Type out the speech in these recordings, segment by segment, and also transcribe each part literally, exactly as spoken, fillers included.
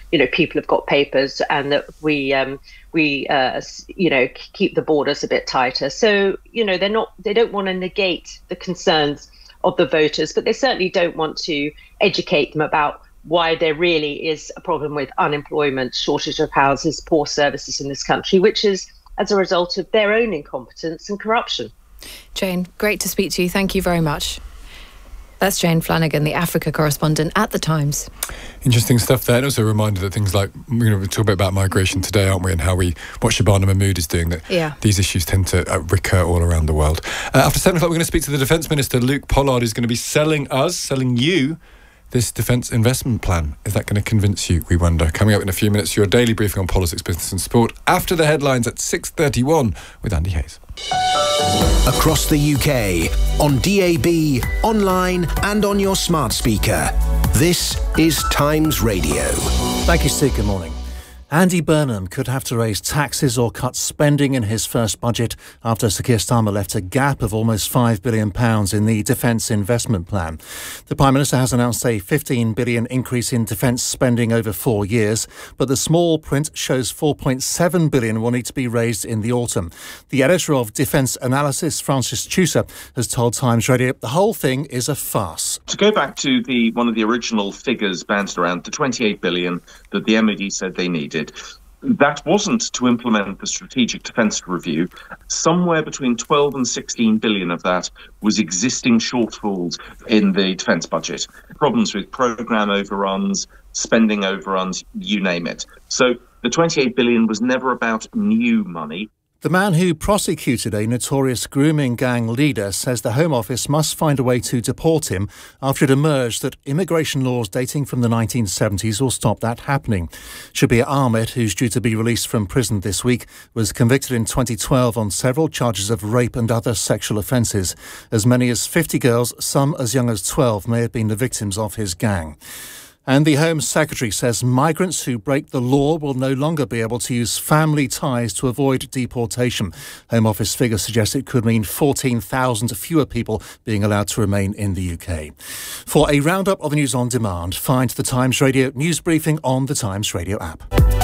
you know, people have got papers, and that we, um, we, uh, you know, keep the borders a bit tighter. So, you know, they're not, they don't want to negate the concerns of the voters, but they certainly don't want to educate them about why there really is a problem with unemployment, shortage of houses, poor services in this country, which is as a result of their own incompetence and corruption. Jane, great to speak to you. Thank you very much. That's Jane Flanagan, the Africa correspondent at The Times. Interesting stuff there. And also a reminder that things like, you know, we talk a bit about migration today, aren't we, and how we, what Shabana Mahmood is doing, that yeah. these issues tend to uh, recur all around the world. Uh, after seven o'clock, we're going to speak to the Defence Minister, Luke Pollard, who's going to be selling us, selling you, this defence investment plan. Is that going to convince you, we wonder? Coming up in a few minutes, your daily briefing on politics, business and sport, after the headlines at six thirty-one with Andy Hayes. Across the U K, on D A B, online and on your smart speaker. This is Times Radio. Thank you, Steve. Good morning. Andy Burnham could have to raise taxes or cut spending in his first budget after Sir Keir Starmer left a gap of almost five billion pounds in the Defence Investment Plan. The Prime Minister has announced a fifteen billion pounds increase in defence spending over four years, but the small print shows four point seven billion pounds will need to be raised in the autumn. The editor of Defence Analysis, Francis Chusa, has told Times Radio the whole thing is a farce. To go back to the one of the original figures bounced around, the twenty-eight billion pounds that the M O D said they needed, that wasn't to implement the Strategic Defence Review. Somewhere between twelve and sixteen billion of that was existing shortfalls in the defence budget. Problems with programme overruns, spending overruns, you name it. So the twenty-eight billion was never about new money. The man who prosecuted a notorious grooming gang leader says the Home Office must find a way to deport him after it emerged that immigration laws dating from the nineteen seventies will stop that happening. Shabir Ahmed, who's due to be released from prison this week, was convicted in twenty twelve on several charges of rape and other sexual offences. As many as fifty girls, some as young as twelve, may have been the victims of his gang. And the Home Secretary says migrants who break the law will no longer be able to use family ties to avoid deportation. Home Office figures suggest it could mean fourteen thousand fewer people being allowed to remain in the U K. For a roundup of the news on demand, find the Times Radio news briefing on the Times Radio app.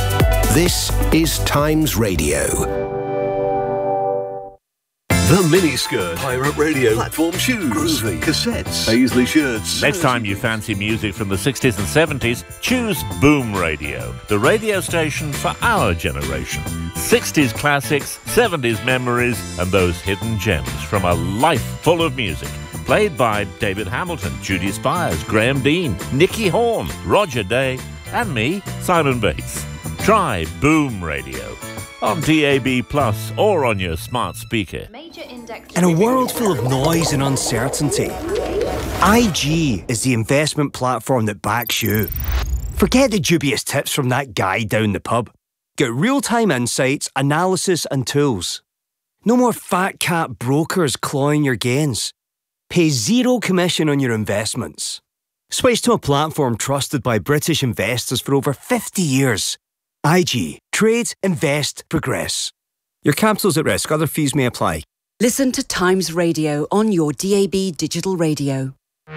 This is Times Radio. The miniskirt, pirate radio, platform shoes, groovy, cassettes, Paisley shirts. Next time you fancy music from the sixties and seventies, choose Boom Radio, the radio station for our generation. sixties classics, seventies memories, and those hidden gems from a life full of music. Played by David Hamilton, Judy Spires, Graham Dean, Nicky Horn, Roger Day, and me, Simon Bates. Try Boom Radio on D A B Plus or on your smart speaker. In a world full of noise and uncertainty, I G is the investment platform that backs you. Forget the dubious tips from that guy down the pub. Get real-time insights, analysis and tools. No more fat cat brokers clawing your gains. Pay zero commission on your investments. Switch to a platform trusted by British investors for over fifty years. I G. Trade, invest, progress. Your capital's at risk. Other fees may apply. Listen to Times Radio on your D A B digital radio.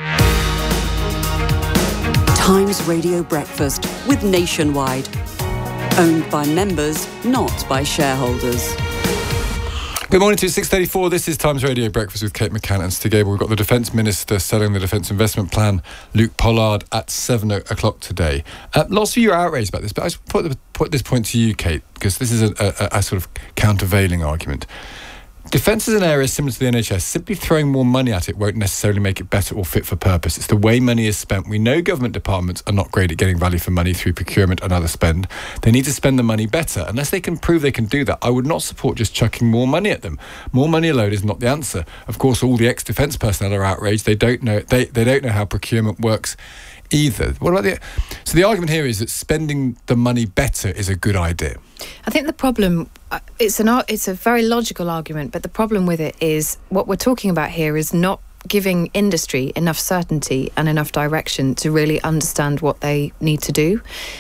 Times Radio Breakfast with Nationwide. Owned by members, not by shareholders. Good morning to you, six thirty-four. This is Times Radio Breakfast with Kate McCann and Stig Gable. We've got the Defence Minister selling the Defence Investment Plan, Luke Pollard, at seven o'clock today. Uh, lots of you are outraged about this, but I just put, the, put this point to you, Kate, because this is a, a, a sort of countervailing argument. Defence is an area similar to the N H S. Simply throwing more money at it won't necessarily make it better or fit for purpose. It's the way money is spent. We know government departments are not great at getting value for money through procurement and other spend. They need to spend the money better. Unless they can prove they can do that, I would not support just chucking more money at them. More money alone is not the answer. Of course, all the ex-defence personnel are outraged. They don't know. They they don't know how procurement works either. What about the? So the argument here is that spending the money better is a good idea. I think the problem, it's an it's a very logical argument, but the problem with it is what we're talking about here is not giving industry enough certainty and enough direction to really understand what they need to do.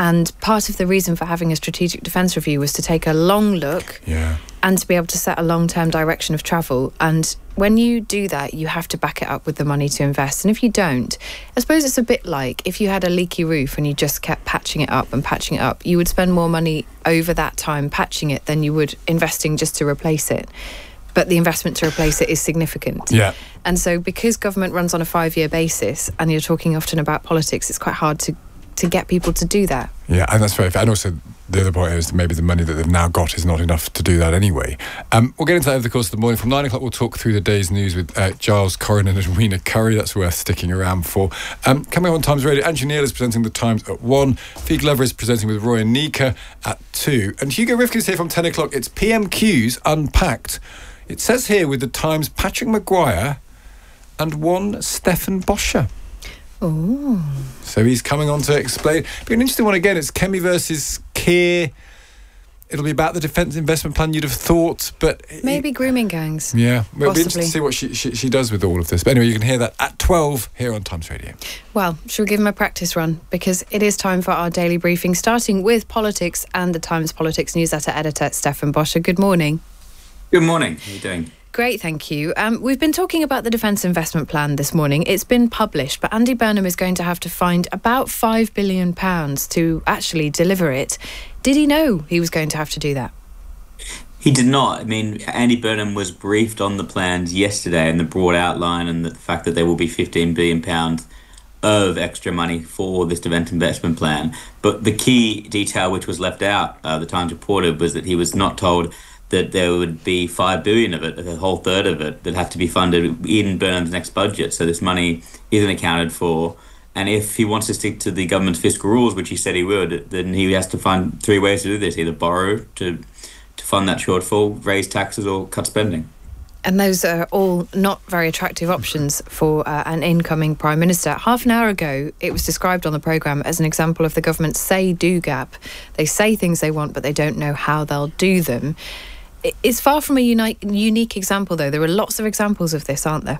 And part of the reason for having a strategic defence review was to take a long look yeah. and to be able to set a long-term direction of travel. And when you do that, you have to back it up with the money to invest. And if you don't, I suppose it's a bit like if you had a leaky roof and you just kept patching it up and patching it up, you would spend more money over that time patching it than you would investing just to replace it. But the investment to replace it is significant. Yeah. And so because government runs on a five-year basis and you're talking often about politics, it's quite hard to to get people to do that. Yeah, and that's very fair. And also, the other point is maybe the money that they've now got is not enough to do that anyway. Um, we'll get into that over the course of the morning. From nine o'clock, we'll talk through the day's news with uh, Giles Corrinan and Rena Curry. That's worth sticking around for. Um, coming on Times Radio, Andrew Neil is presenting the Times at one. Fee Glover is presenting with Roy and Nika at two. And Hugo Rifkin is here from ten o'clock. It's P M Qs Unpacked. It says here with the Times, Patrick Maguire and one Stefan Boscher. Oh. So he's coming on to explain. But an interesting one again. It's Kemi versus Keir. It'll be about the defence investment plan, you'd have thought, but... Maybe it, grooming gangs. Yeah. Well, it'll be Possibly. interesting to see what she, she, she does with all of this. But anyway, you can hear that at twelve here on Times Radio. Well, shall we give him a practice run? Because it is time for our daily briefing, starting with politics and the Times Politics newsletter editor, Stefan Boscher. Good morning. Good morning. How are you doing? Great, thank you. Um, we've been talking about the Defence Investment Plan this morning. It's been published, but Andy Burnham is going to have to find about five billion pounds to actually deliver it. Did he know he was going to have to do that? He did not. I mean, Andy Burnham was briefed on the plans yesterday and the broad outline and the fact that there will be fifteen billion pounds of extra money for this Defence Investment Plan. But the key detail which was left out, uh, the Times reported, was that he was not told that there would be five billion of it, a whole third of it, that have to be funded in Burnham's next budget. So this money isn't accounted for. And if he wants to stick to the government's fiscal rules, which he said he would, then he has to find three ways to do this: either borrow to to fund that shortfall, raise taxes, or cut spending. And those are all not very attractive options for uh, an incoming Prime Minister. Half an hour ago, it was described on the programme as an example of the government's say-do gap. They say things they want, but they don't know how they'll do them. It's far from a uni- unique example, though. There are lots of examples of this, aren't there?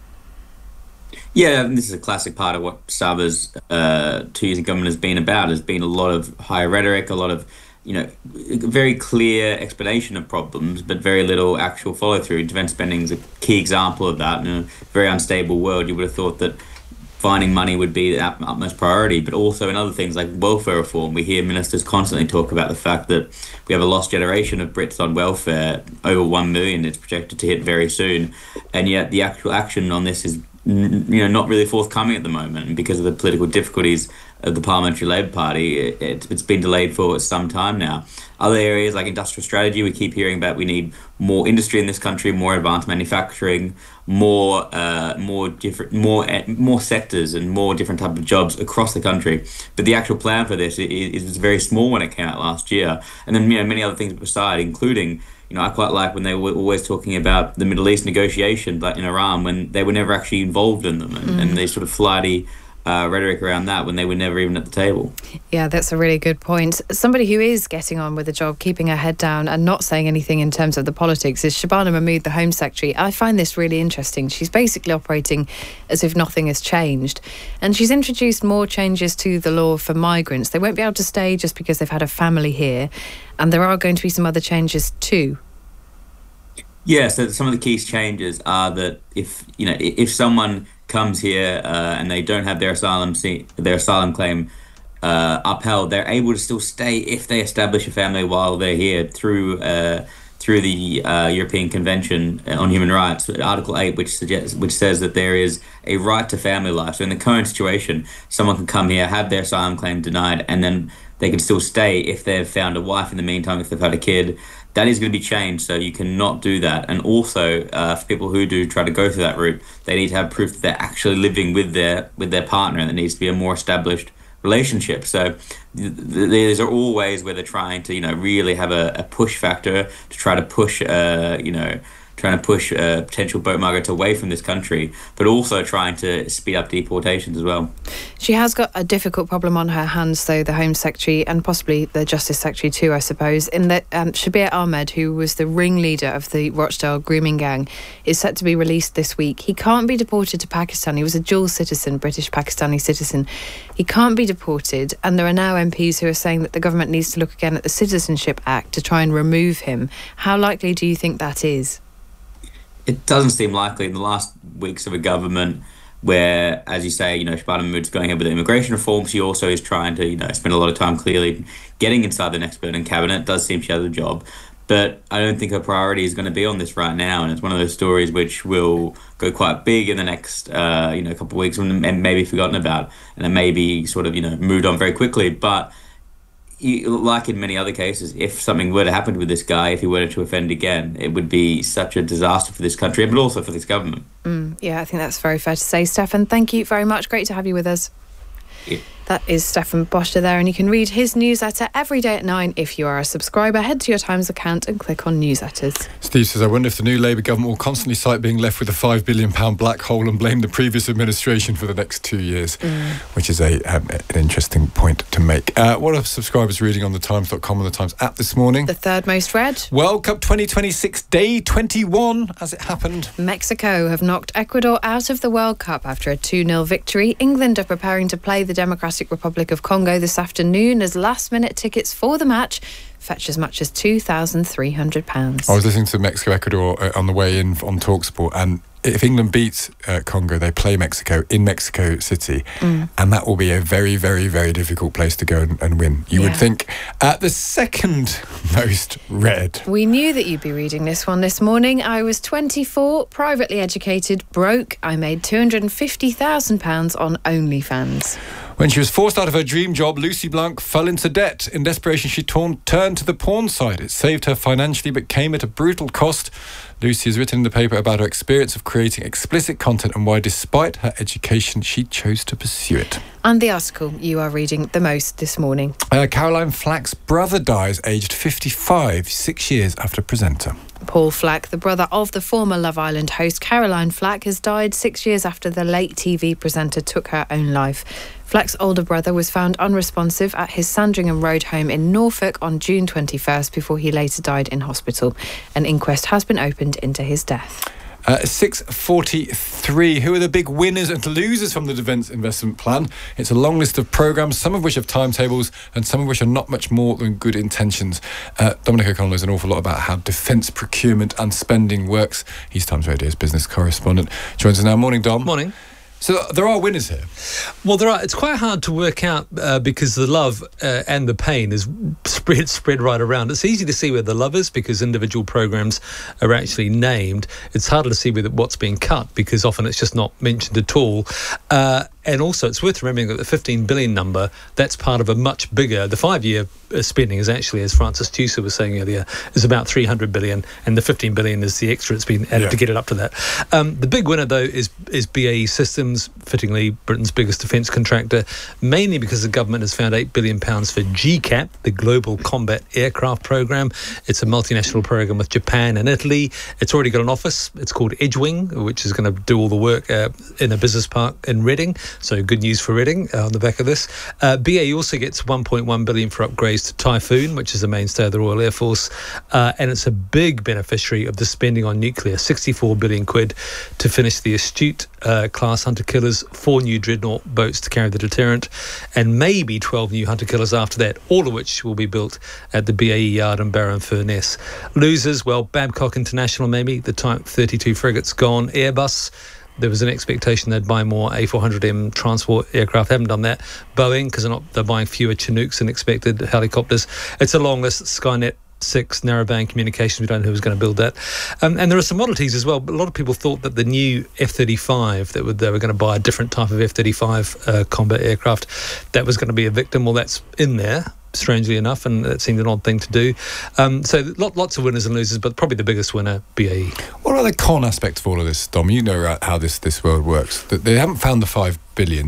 Yeah, this is a classic part of what Starmer's uh, two years in government has been about. There's been a lot of high rhetoric, a lot of, you know, very clear explanation of problems, but very little actual follow-through. Defence spending is a key example of that. In a very unstable world, you would have thought that finding money would be the utmost priority, but also in other things like welfare reform. We hear ministers constantly talk about the fact that we have a lost generation of Brits on welfare, over one million. It's projected to hit very soon, and yet the actual action on this is, you know, not really forthcoming at the moment. And because of the political difficulties of the Parliamentary Labour Party, it, it, it's been delayed for some time now. Other areas like industrial strategy, we keep hearing about we need more industry in this country, more advanced manufacturing, more uh, more different, more more sectors and more different type of jobs across the country. But the actual plan for this is, is very small when it came out last year. And then, you know, many other things beside, including, you know, I quite like when they were always talking about the Middle East negotiations, like in Iran, when they were never actually involved in them, and, mm. and they sort of flighty Uh, rhetoric around that when they were never even at the table. Yeah, that's a really good point. Somebody who is getting on with the job, keeping her head down and not saying anything in terms of the politics is Shabana Mahmood, the Home Secretary. I find this really interesting. She's basically operating as if nothing has changed. And she's introduced more changes to the law for migrants. They won't be able to stay just because they've had a family here. And there are going to be some other changes too. Yeah, so some of the key changes are that if, you know, if someone comes here uh, and they don't have their asylum see, their asylum claim uh, upheld, they're able to still stay if they establish a family while they're here through uh, through the uh, European Convention on Human Rights, Article eight, which suggests which says that there is a right to family life. So in the current situation, someone can come here, have their asylum claim denied, and then they can still stay if they've found a wife in the meantime, if they've had a kid. That is going to be changed, so you cannot do that. And also, uh, for people who do try to go through that route, they need to have proof that they're actually living with their with their partner, and there needs to be a more established relationship. So th- th- these are all ways where they're trying to, you know, really have a, a push factor to try to push, uh, you know, trying to push uh, potential boat migrants away from this country, but also trying to speed up deportations as well. She has got a difficult problem on her hands, though, the Home Secretary, and possibly the Justice Secretary too, I suppose, in that um, Shabir Ahmed, who was the ringleader of the Rochdale grooming gang, is set to be released this week. He can't be deported to Pakistan. He was a dual citizen, British-Pakistani citizen. He can't be deported, and there are now M Ps who are saying that the government needs to look again at the Citizenship Act to try and remove him. How likely do you think that is? It doesn't seem likely in the last weeks of a government where, as you say, you know, Shabana Mahmood's going ahead with the immigration reform. She also is trying to, you know, spend a lot of time clearly getting inside the next Burnham cabinet. It does seem she has a job. But I don't think her priority is going to be on this right now. And it's one of those stories which will go quite big in the next, uh, you know, couple of weeks and, and maybe forgotten about. And it may be sort of, you know, moved on very quickly. But You, like in many other cases, if something were to happen with this guy, if he were to offend again, it would be such a disaster for this country, but also for this government. Mm, yeah, I think that's very fair to say. Stefan, thank you very much. Great to have you with us. Yeah. That is Stefan Boschler there, and you can read his newsletter every day at nine if you are a subscriber. Head to your Times account and click on newsletters. Steve says, I wonder if the new Labour government will constantly cite being left with a five billion pounds black hole and blame the previous administration for the next two years, mm. which is a um, an interesting point to make. Uh, what are subscribers reading on the times dot com and the Times app this morning? The third most read. World Cup twenty twenty-six, day twenty-one, as it happened. Mexico have knocked Ecuador out of the World Cup after a two nil victory. England are preparing to play the Democratic Republic of Congo this afternoon as last-minute tickets for the match fetch as much as two thousand three hundred pounds. I was listening to Mexico-Ecuador uh, on the way in on TalkSport, and if England beats uh, Congo, they play Mexico in Mexico City, mm. and that will be a very, very, very difficult place to go and, and win, you yeah. would think. At the second most read. We knew that you'd be reading this one this morning. I was twenty-four, privately educated, broke. I made two hundred fifty thousand pounds on OnlyFans. When she was forced out of her dream job, Lucy Blanc fell into debt. In desperation, she torn, turned to the porn side. It saved her financially, but came at a brutal cost. Lucy has written in the paper about her experience of creating explicit content and why, despite her education, she chose to pursue it. And the article you are reading the most this morning. Uh, Caroline Flack's brother dies aged fifty-five, six years after presenter. Paul Flack, the brother of the former Love Island host Caroline Flack, has died six years after the late T V presenter took her own life. Flack's older brother was found unresponsive at his Sandringham Road home in Norfolk on June twenty-first before he later died in hospital. An inquest has been opened into his death. Uh, six forty-three. Who are the big winners and losers from the Defence Investment Plan? It's a long list of programmes, some of which have timetables and some of which are not much more than good intentions. Uh, Dominic O'Connell knows an awful lot about how defence procurement and spending works. He's Times Radio's business correspondent. Joins us now. Morning, Dom. Morning. So there are winners here. Well, there are. It's quite hard to work out uh, because the love uh, and the pain is spread spread right around. It's easy to see where the love is because individual programs are actually named. It's harder to see where what's being cut because often it's just not mentioned at all. Uh, And also, it's worth remembering that the fifteen billion number, that's part of a much bigger, the five-year spending is actually, as Francis Tusa was saying earlier, is about three hundred billion, and the fifteen billion is the extra that's been added yeah. to get it up to that. Um, the big winner, though, is is B A E Systems, fittingly Britain's biggest defence contractor, mainly because the government has found eight billion pounds for G CAP, the Global Combat Aircraft Programme. It's a multinational programme with Japan and Italy. It's already got an office. It's called Edgewing, which is going to do all the work uh, in a business park in Reading. So good news for Reading uh, on the back of this. Uh, B A E also gets one point one billion pounds for upgrades to Typhoon, which is the mainstay of the Royal Air Force, uh, and it's a big beneficiary of the spending on nuclear, sixty-four billion quid to finish the Astute uh, class hunter killers, four new dreadnought boats to carry the deterrent, and maybe twelve new hunter killers after that, all of which will be built at the B A E yard in Barrow-in-Furness. Losers, well, Babcock International maybe, the Type thirty-two frigates gone. Airbus, there was an expectation they'd buy more A four hundred M transport aircraft. They haven't done that. Boeing, because they're not they're buying fewer Chinooks than expected, helicopters. It's a long list. Skynet six, Narrowband Communications, we don't know who's going to build that. Um, and there are some oddities as well. A lot of people thought that the new F thirty-five, that would, they were going to buy a different type of F thirty-five uh, combat aircraft, that was going to be a victim. Well, that's in there, strangely enough, and that seemed an odd thing to do. Um, so lot, lots of winners and losers, but probably the biggest winner, B A E. What are the con aspects of all of this, Dom? You know how this, this world works. That they haven't found the five billion.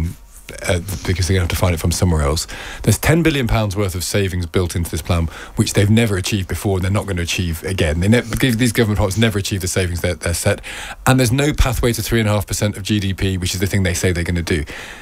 uh, because they're going to have to find it from somewhere else. There's ten billion pounds worth of savings built into this plan, which they've never achieved before and they're not going to achieve again. They ne- these government departments never achieve the savings they're, they're set. And there's no pathway to three point five percent of G D P, which is the thing they say they're going to do.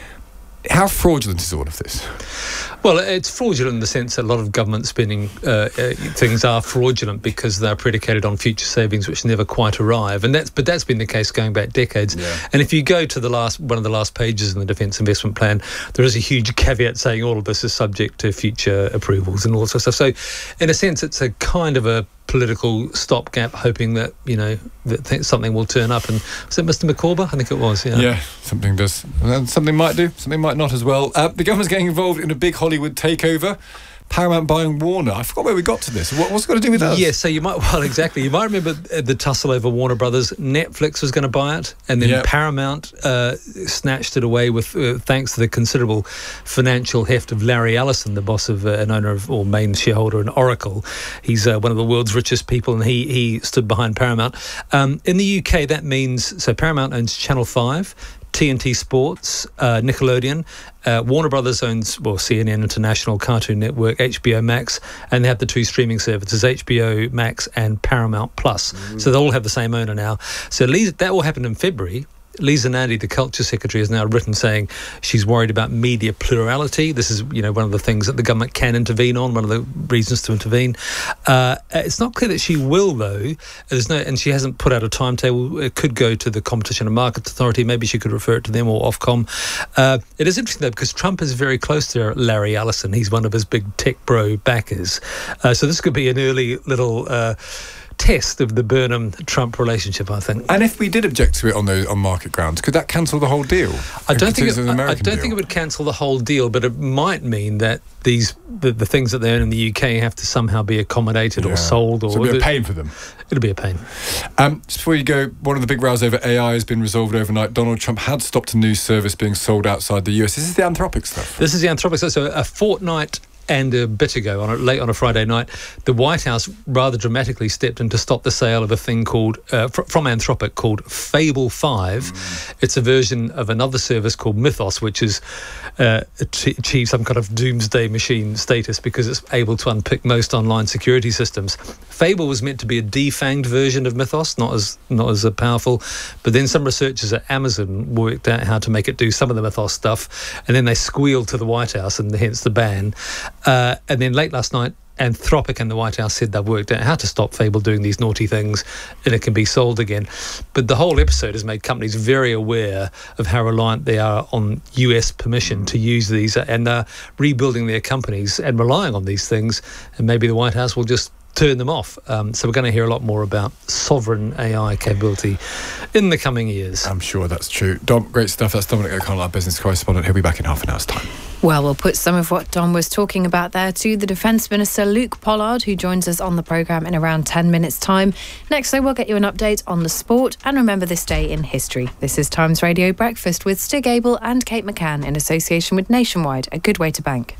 How fraudulent is all of this? Well, it's fraudulent in the sense that a lot of government spending uh, uh, things are fraudulent because they're predicated on future savings which never quite arrive, and that's but that's been the case going back decades. Yeah. And if you go to the last one of the last pages in the Defence Investment Plan, there is a huge caveat saying all of this is subject to future approvals and all sorts of stuff. So, in a sense, it's a kind of a political stopgap, hoping that you know that th- something will turn up. And was it Mister McCorber? I think it was. Yeah, yeah, something does. Something might do. Something might not as well. Uh, the government's getting involved in a big Hollywood takeover. Paramount buying Warner. I forgot where we got to this. What, what's it got to do with us? Yes, yeah, so you might, well, exactly. You might remember the tussle over Warner Brothers. Netflix was going to buy it, and then yep. Paramount uh, snatched it away with uh, thanks to the considerable financial heft of Larry Ellison, the boss of uh, an owner of, or main shareholder in Oracle. He's uh, one of the world's richest people, and he he stood behind Paramount. Um, in the U K, that means, so Paramount owns Channel five, T N T Sports, uh, Nickelodeon. Uh, Warner Brothers owns, well, C N N International, Cartoon Network, H B O Max, and they have the two streaming services, H B O Max and Paramount Plus. Mm. So they all have the same owner now. So Lisa, that all happened in February. Lisa Nandy, the culture secretary, has now written saying she's worried about media plurality. This is, you know, one of the things that the government can intervene on, one of the reasons to intervene. Uh, it's not clear that she will, though. There's no, and she hasn't put out a timetable. It could go to the Competition and Markets Authority. Maybe she could refer it to them or Ofcom. Uh, it is interesting, though, because Trump is very close to Larry Ellison. He's one of his big tech bro backers. Uh, so this could be an early little Uh, test of the Burnham-Trump relationship, I think. And if we did object to it on the on market grounds, could that cancel the whole deal? I don't think it, I, I don't deal? think it would cancel the whole deal, but it might mean that these the, the things that they own in the U K have to somehow be accommodated yeah. or sold. Or so it'll be a pain for them. It'll be a pain. Um, just before you go, one of the big rows over A I has been resolved overnight. Donald Trump had stopped a news service being sold outside the U S. This is the Anthropic stuff. This is the Anthropic stuff. So a fortnight and a bit ago, on a, late on a Friday night, the White House rather dramatically stepped in to stop the sale of a thing called uh, fr- from Anthropic called Fable five. Mm. It's a version of another service called Mythos, which is uh, achieved some kind of doomsday machine status because it's able to unpick most online security systems. Fable was meant to be a defanged version of Mythos, not as not as powerful, but then some researchers at Amazon worked out how to make it do some of the Mythos stuff, and then they squealed to the White House, and hence the ban. Uh, and then late last night, Anthropic and the White House said they've worked out how to stop Fable doing these naughty things and it can be sold again. But the whole episode has made companies very aware of how reliant they are on U S permission to use these, and uh, rebuilding their companies and relying on these things. And maybe the White House will just turn them off. Um, so we're going to hear a lot more about sovereign A I capability in the coming years. I'm sure that's true. Dom, great stuff. That's Dominic O'Connell, our business correspondent. He'll be back in half an hour's time. Well, we'll put some of what Dom was talking about there to the Defence Minister, Luke Pollard, who joins us on the programme in around ten minutes' time. Next, though, we'll get you an update on the sport and remember this day in history. This is Times Radio Breakfast with Stig Abel and Kate McCann in association with Nationwide, a good way to bank.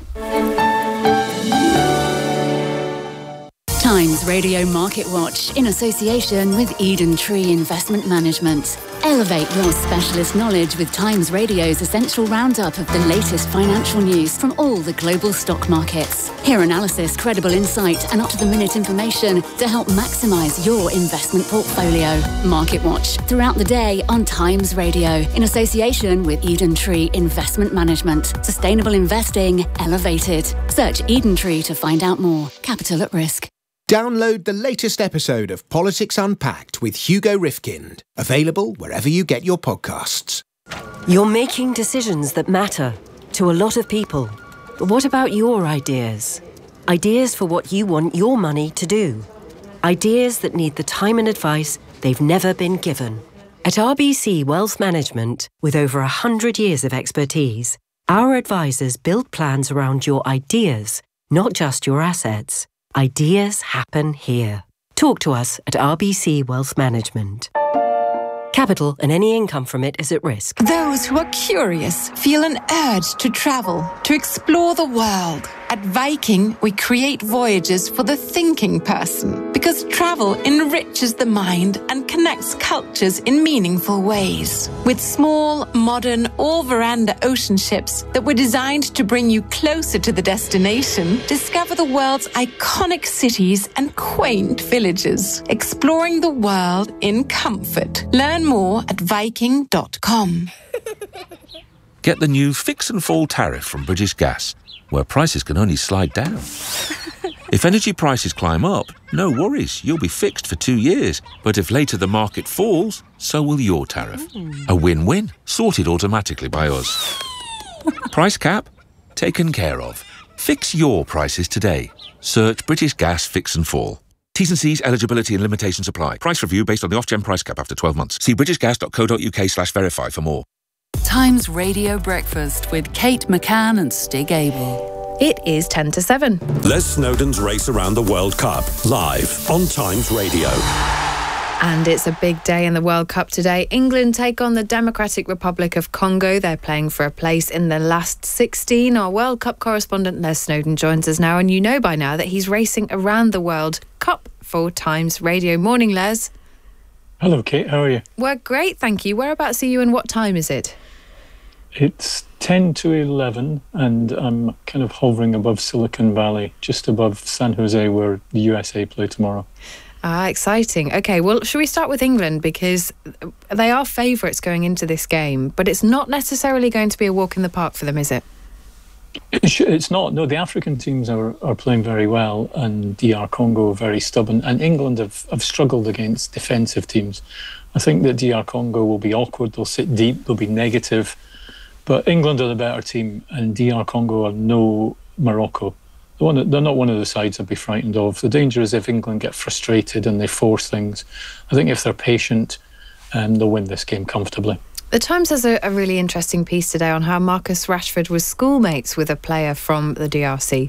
Times Radio Market Watch in association with Eden Tree Investment Management. Elevate your specialist knowledge with Times Radio's essential roundup of the latest financial news from all the global stock markets. Hear analysis, credible insight and up-to-the-minute information to help maximise your investment portfolio. Market Watch throughout the day on Times Radio in association with Eden Tree Investment Management. Sustainable investing elevated. Search Eden Tree to find out more. Capital at risk. Download the latest episode of Politics Unpacked with Hugo Rifkind. Available wherever you get your podcasts. You're making decisions that matter to a lot of people. But what about your ideas? Ideas for what you want your money to do. Ideas that need the time and advice they've never been given. At R B C Wealth Management, with over one hundred years of expertise, our advisors build plans around your ideas, not just your assets. Ideas happen here. Talk to us at R B C Wealth Management. Capital and any income from it is at risk. Those who are curious feel an urge to travel, to explore the world, At Viking, we create voyages for the thinking person because travel enriches the mind and connects cultures in meaningful ways. With small, modern, all-veranda ocean ships that were designed to bring you closer to the destination, discover the world's iconic cities and quaint villages, exploring the world in comfort. Learn more at viking dot com. Get the new Fix and Fall tariff from British Gas, where prices can only slide down. If energy prices climb up, no worries, you'll be fixed for two years. But if later the market falls, so will your tariff. A win-win, sorted automatically by us. Price cap? Taken care of. Fix your prices today. Search British Gas Fix and Fall. T's and C's, eligibility and limitations apply. Price review based on the Ofgem price cap after twelve months. See britishgas.co.uk slash verify for more. Times Radio Breakfast with Kate McCann and Stig Abel. It is ten to seven. Les Snowdon's race around the World Cup, live on Times Radio. And it's a big day in the World Cup today. England take on the Democratic Republic of Congo. They're playing for a place in the last sixteen. Our World Cup correspondent Les Snowdon joins us now, and you know by now that he's racing around the World Cup for Times Radio. Morning, Les. Hello, Kate. How are you? We're great, thank you. Whereabouts are you and what time is it? It's ten to eleven, and I'm kind of hovering above Silicon Valley, just above San Jose, where the U S A play tomorrow. Ah, exciting. OK, well, should we start with England? Because they are favourites going into this game, but it's not necessarily going to be a walk in the park for them, is it? It's not. No, the African teams are, are playing very well, and D R Congo are very stubborn. And England have, have struggled against defensive teams. I think that D R Congo will be awkward. They'll sit deep. They'll be negative. But England are the better team, and D R Congo are no Morocco. They're, one, they're not one of the sides I'd be frightened of. The danger is if England get frustrated and they force things. I think if they're patient, um, they'll win this game comfortably. The Times has a, a really interesting piece today on how Marcus Rashford was schoolmates with a player from the D R C.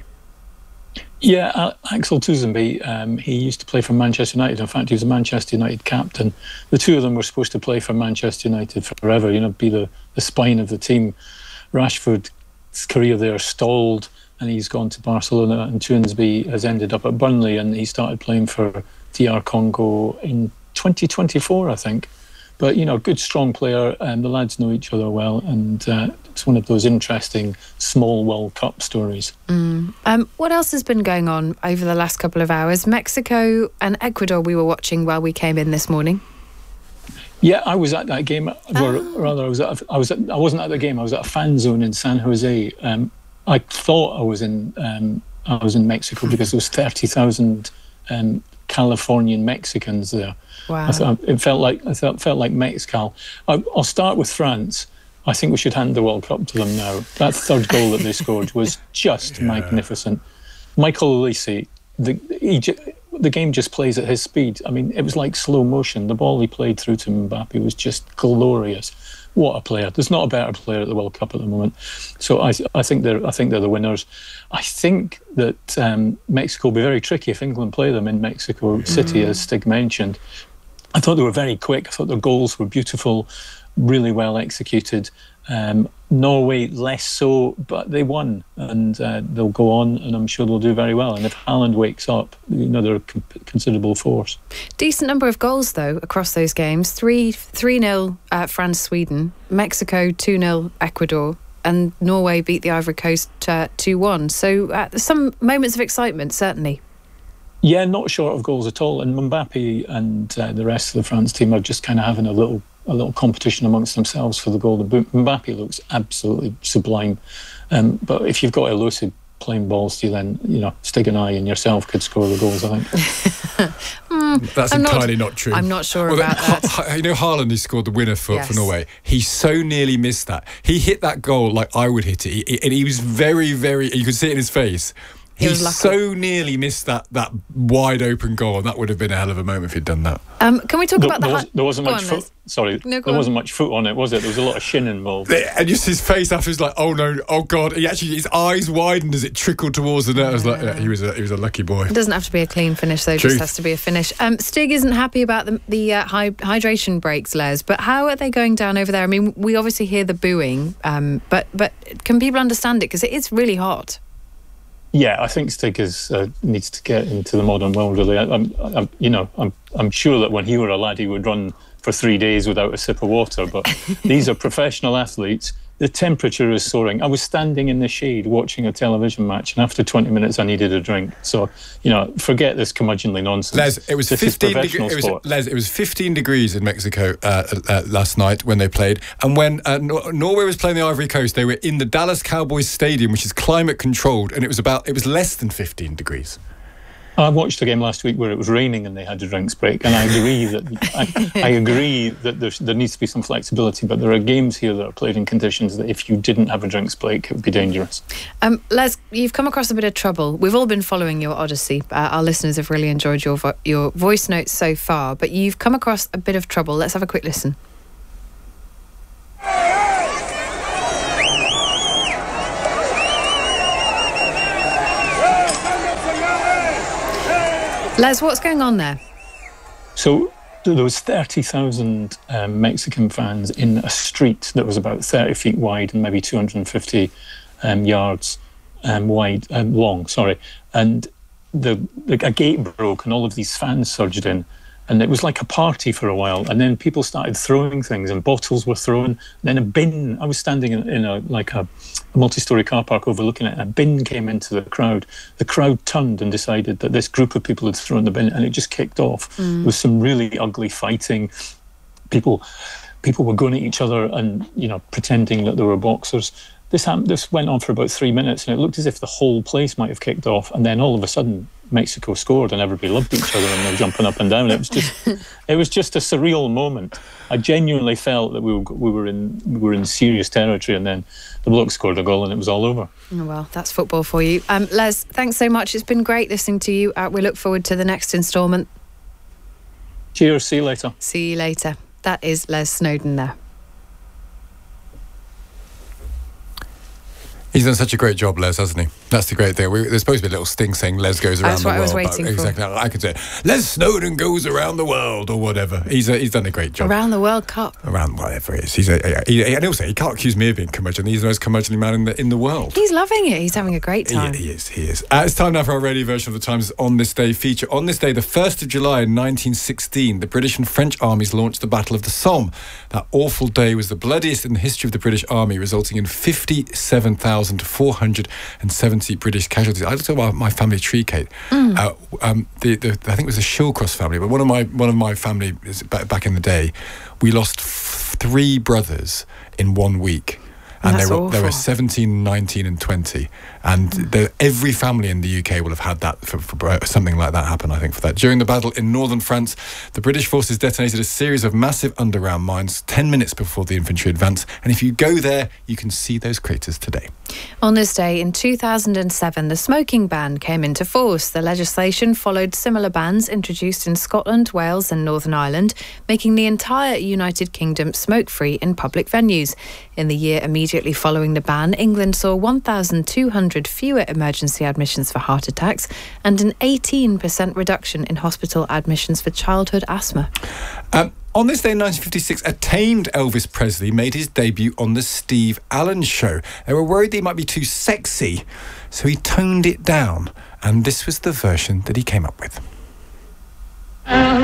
Yeah, uh, Axel Tuzenby, um, he used to play for Manchester United. In fact, he was a Manchester United captain. The two of them were supposed to play for Manchester United forever, you know, be the, the spine of the team. Rashford's career there stalled, and he's gone to Barcelona, and Tuzenby has ended up at Burnley, and he started playing for D R Congo in twenty twenty-four, I think. But, you know, good, strong player, and the lads know each other well, and uh, it's one of those interesting small World Cup stories. Mm. Um, what else has been going on over the last couple of hours? Mexico and Ecuador we were watching while we came in this morning. Yeah, I was at that game. Or oh. rather, I was at, I was at, I wasn't at the game. I was at a fan zone in San Jose. Um, I thought I was in um, I was in Mexico because there was thirty thousand um, Californian Mexicans there. Wow. I thought it felt like I thought felt like Mexcal. I, I'll start with France. I think we should hand the World Cup to them now. That third goal that they scored was just yeah. magnificent. Michael Olise, the he, the game just plays at his speed. I mean, it was like slow motion. The ball he played through to Mbappe was just glorious. What a player! There's not a better player at the World Cup at the moment. So I, I think they're, I think they're the winners. I think that um, Mexico will be very tricky if England play them in Mexico City, mm. as Stig mentioned. I thought they were very quick. I thought their goals were beautiful, really well executed. Um, Norway less so, but they won, and uh, they'll go on, and I'm sure they'll do very well. And if Haaland wakes up, you know, they're a considerable force. Decent number of goals, though, across those games. Three, three nil uh, France-Sweden, Mexico two nil Ecuador, and Norway beat the Ivory Coast uh, two one. So uh, some moments of excitement, certainly. Yeah, not short of goals at all. And Mbappe and uh, the rest of the France team are just kind of having a little a little competition amongst themselves for the golden boot. Mbappe looks absolutely sublime. Um, but if you've got Olise playing balls to you, then, you know, Stig and I and yourself could score the goals, I think. mm, That's I'm entirely not, not true. I'm not sure well, about ha- that. Ha- you know, Haaland, he scored the winner for, yes. for Norway. He so nearly missed that. He hit that goal like I would hit it. He, and he was very, very, you could see it in his face. He, he so nearly missed that, that wide open goal, and that would have been a hell of a moment if he'd done that. Um, can we talk there, about the... There, was, there wasn't much on, foot. Sorry, no, there on. wasn't much foot on it, was it? There was a lot of shin involved. And just his face after was like, oh no, oh God. He actually, his eyes widened as it trickled towards the net. I was like, yeah, he was a, he was a lucky boy. It doesn't have to be a clean finish, though. It just has to be a finish. Um, Stig isn't happy about the, the uh, hy- hydration breaks, Les, but how are they going down over there? I mean, we obviously hear the booing, um, but, but can people understand it? Because it is really hot. Yeah, I think Stig is, uh, needs to get into the modern world, really. I, I'm, I'm, you know, I'm, I'm sure that when he were a lad, he would run for three days without a sip of water. But these are professional athletes. The temperature is soaring. I was standing in the shade watching a television match, and after twenty minutes, I needed a drink. So, you know, forget this curmudgeonly nonsense. Les, it was this fifteen. Deg- it was, Les, it was fifteen degrees in Mexico uh, uh, last night when they played, and when uh, Nor- Norway was playing the Ivory Coast, they were in the Dallas Cowboys Stadium, which is climate controlled, and it was about it was less than fifteen degrees. I watched a game last week where it was raining and they had a drinks break, and I agree that I, I agree that there's, there needs to be some flexibility. But there are games here that are played in conditions that if you didn't have a drinks break, it would be dangerous. Um, Les, you've come across a bit of trouble. We've all been following your odyssey. Uh, our listeners have really enjoyed your vo- your voice notes so far, but you've come across a bit of trouble. Let's have a quick listen. Les, what's going on there? So there was thirty thousand um, Mexican fans in a street that was about thirty feet wide and maybe two hundred fifty um, yards um, wide, um, long, sorry. And the, the a gate broke and all of these fans surged in. And it was like a party for a while. And then people started throwing things and bottles were thrown. And then a bin, I was standing in, in a like a, a multi-storey car park overlooking it, and a bin came into the crowd. The crowd turned and decided that this group of people had thrown the bin, and it just kicked off. Mm. There was some really ugly fighting. People people were going at each other and, you know, pretending that they were boxers. This happened, this went on for about three minutes, and it looked as if the whole place might have kicked off. And then all of a sudden, Mexico scored, and everybody loved each other, and they were jumping up and down. It was just, it was just a surreal moment. I genuinely felt that we were we were in we were in serious territory, and then the bloke scored a goal, and it was all over. Oh, well, that's football for you. Um, Les, thanks so much. It's been great listening to you. Uh, we look forward to the next instalment. Cheers. See you later. See you later. That is Les Snowdon there. He's done such a great job, Les, hasn't he? That's the great thing. We, there's supposed to be a little sting saying Les goes around That's the what world. I was waiting for. Exactly. I could say Les Snowdon goes around the world or whatever. He's a, he's done a great job. Around the World Cup. Around whatever it is. He's a, he, and also, he can't accuse me of being curmudgeon. He's the most curmudgeonly man in the in the world. He's loving it. He's having a great time. He, he is, he is. Uh, it's time now for our radio version of the Times On This Day feature. On this day, the first of July in nineteen sixteen, the British and French armies launched the Battle of the Somme. That awful day was the bloodiest in the history of the British Army, resulting in fifty-seven thousand four hundred seventy British casualties. I looked at my, my family tree, Kate. Mm. Uh, um, the, the, I think it was the Shillcross family, but one of my one of my family is back, back in the day, we lost f- three brothers in one week. And That's they were, awful. they were seventeen, nineteen and twenty. And the, every family in the U K will have had that, for, for something like that happen, I think, for that. During the battle in northern France, the British forces detonated a series of massive underground mines ten minutes before the infantry advance. And if you go there, you can see those craters today. On this day in two thousand seven, the smoking ban came into force. The legislation followed similar bans introduced in Scotland, Wales and Northern Ireland, making the entire United Kingdom smoke-free in public venues. In the year immediately following the ban, England saw one thousand two hundred fewer emergency admissions for heart attacks and an eighteen percent reduction in hospital admissions for childhood asthma. Um, On this day in nineteen fifty-six, a tamed Elvis Presley made his debut on the Steve Allen Show. They were worried he might be too sexy, so he toned it down. And this was the version that he came up with.